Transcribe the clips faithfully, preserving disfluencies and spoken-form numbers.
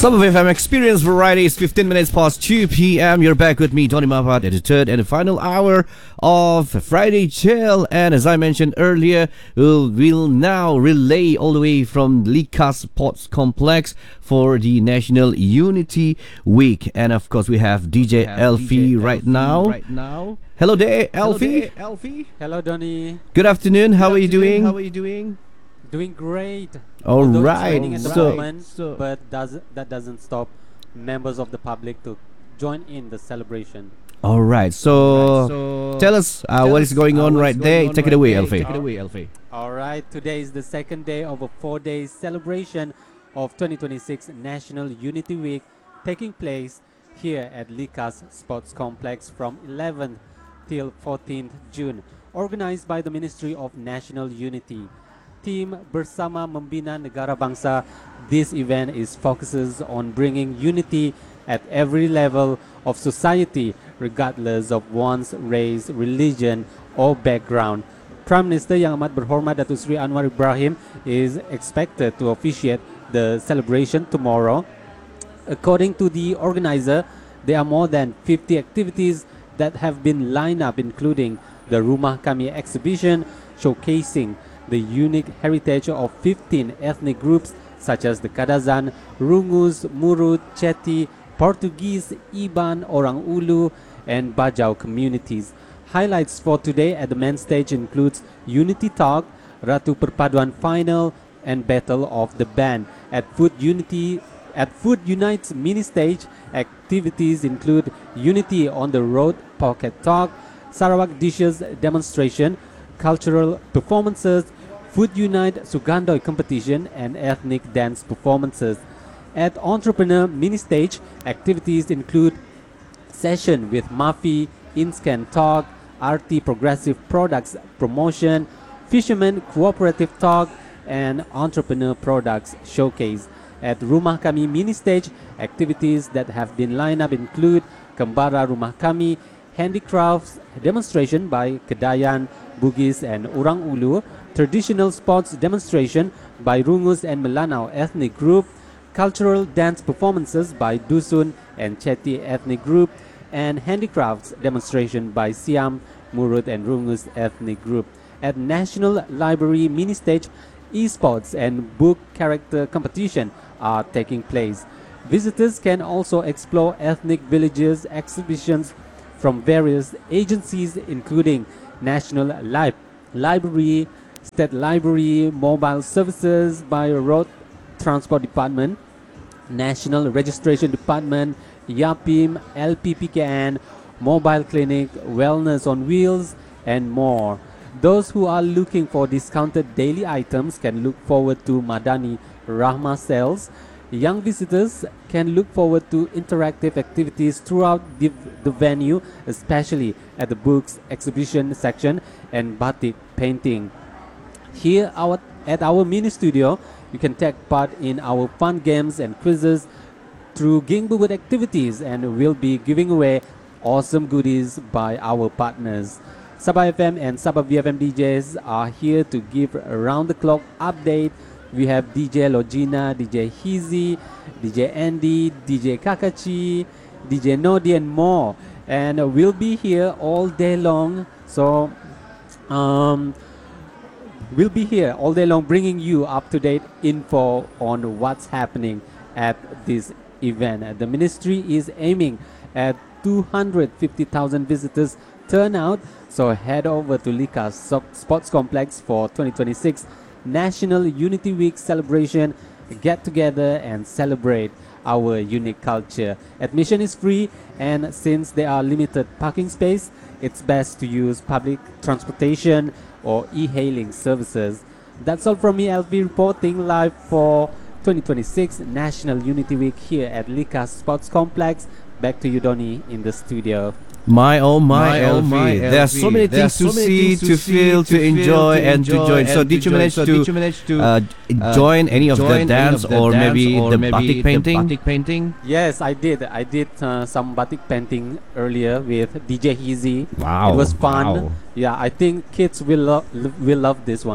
Some of F M Experience Variety is fifteen minutes past two p.m. You're back with me, Tony Mapat, at the third and the final hour of Friday Chill. And as I mentioned earlier, we'll, we'll now relay all the way from Likas Sports Complex for the National Unity Week. And of course, we have D J Elfie right now. Right now. Hello there, Elfie. Hello, there, Hello, Donny. Good afternoon. How Good are afternoon. you doing? How are you doing? Doing great. All Although right. It's at the So, moment, so but does that doesn't stop members of the public to join in the celebration. all right. So, All right, so tell us uh, tell what us, is going uh, on what right is there. going on Take it right away, there. Elfie. Take it away, Elfie. All right. Today is the second day of a four-day celebration of twenty twenty-six National Unity Week, taking place here at Likas Sports Complex from eleventh till fourteenth June, organized by the Ministry of National Unity. Team Bersama Membina Negara Bangsa, this event is focuses on bringing unity at every level of society, regardless of one's race, religion, or background. Prime Minister Yang Amat Berhormat Datuk Seri Anwar Ibrahim is expected to officiate the celebration tomorrow. According to the organizer, there are more than fifty activities that have been lined up, including the Rumah Kami exhibition, showcasing the unique heritage of fifteen ethnic groups such as the Kadazan, Rungus, Murut, Chetty, Portuguese, Iban, Orang Ulu, and Bajau communities. Highlights for today at the main stage includes Unity Talk, Ratu Perpaduan Final, and Battle of the Band. At Food Unity, at Food Unite's mini stage, activities include Unity on the Road Pocket Talk, Sarawak Dishes demonstration, cultural performances, Food Unite Sugandoi competition, and ethnic dance performances. At Entrepreneur Mini Stage, activities include session with Mafi, InScan Talk, R T Progressive Products Promotion, Fisherman Cooperative Talk, and Entrepreneur Products Showcase. At Rumah Kami Mini Stage, activities that have been lined up include Kembara Rumah Kami, handicrafts demonstration by Kedayan, Bugis, and Orang Ulu, traditional sports demonstration by Rungus and Melanau ethnic group, cultural dance performances by Dusun and Chetty ethnic group, and handicrafts demonstration by Siam, Murut, and Rungus ethnic group. At National Library mini stage, esports and book character competition are taking place. Visitors can also explore ethnic villages exhibitions from various agencies including National Li- Library, State Library, Mobile Services by Road Transport Department, National Registration Department, YAPIM, L P P K N, Mobile Clinic, Wellness on Wheels, and more. Those who are looking for discounted daily items can look forward to Madani Rahma sales. Young visitors can look forward to interactive activities throughout the, the venue, especially at the books exhibition section and batik painting. Here our, at our mini studio, you can take part in our fun games and quizzes through Gingbubut activities, and we'll be giving away awesome goodies by our partners. Sabah F M and Sabah V F M D Js are here to give around-the-clock update. We have D J Logina, D J Hizi, D J Andy, D J Kakachi, D J Nodi, and more. And uh, we'll be here all day long. So um, we'll be here all day long bringing you up-to-date info on what's happening at this event. Uh, the ministry is aiming at two hundred fifty thousand visitors turnout. So head over to Likas Sports Complex for twenty twenty-six National Unity Week celebration. Get together and celebrate our unique culture. Admission is free, and since there are limited parking space, it's best to use public transportation or e-hailing services. That's all from me, L V, reporting live for twenty twenty-six National Unity Week here at Likas Sports Complex. Back to you, Donny, in the studio. My oh my, My, oh, L V. my, There are L V. so many There are things to so many see, things to to feel, see, to to enjoy, feel, to and to enjoy, join. So and did to you manage join. So to, did you manage to, uh, uh, join any of the join any dance of the or dance maybe or the maybe batik the painting? batik painting? Yes, I did. I did uh, some batik painting earlier with D J Hizi. Wow. It was fun. Wow. Yeah, I think kids will, lo- will love this one.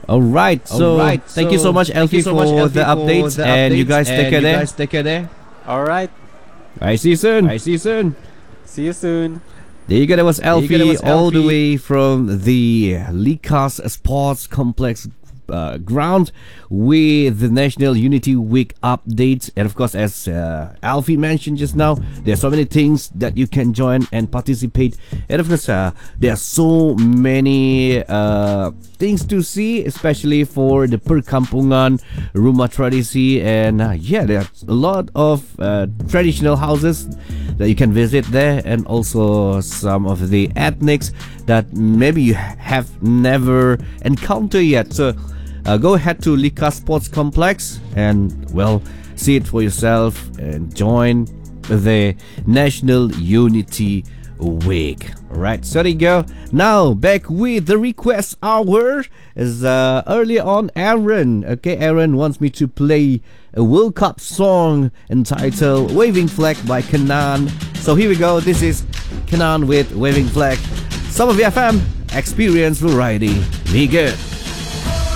All right. So, Alright, thank you so much, thank you Elfie, so much, for Elfie, the for updates. the And you updates, guys take and care you there. guys take care there. All right. I see you soon. I see you soon. See you soon. There you go. That was you go, that Elfie, was all the Elfie. way from the Likas Sports Complex uh, ground with the National Unity Week updates. And of course, as uh, Alfie mentioned just now, there are so many things that you can join and participate. And of course, uh, there are so many uh, things to see, especially for the Perkampungan Rumah Tradisi. And uh, yeah, there's a lot of uh, traditional houses that you can visit there, and also some of the ethnics that maybe you have never encountered yet. So uh, go ahead to Likas Sports Complex and, well, see it for yourself and join the National Unity Week. Alright, so there you go. Now back with the request hour. As uh, earlier on, Aaron, okay, Aaron wants me to play a World Cup song entitled Waving Flag by Kanan. So here we go. This is Kanan with Waving Flag. Some of the F M experience variety. Be good.